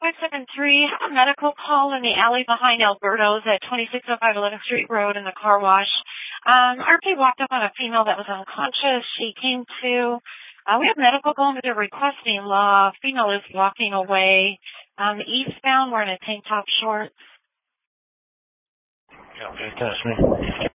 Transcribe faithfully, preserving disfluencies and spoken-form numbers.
five seven three, medical call in the alley behind Alberto's at twenty-six oh five eleventh Street Road in the car wash. Um, R P walked up on a female that was unconscious. She came to. Uh, we have medical going, but they're requesting law. Female is walking away. Um, eastbound, wearing a tank top shorts. Okay, that's me.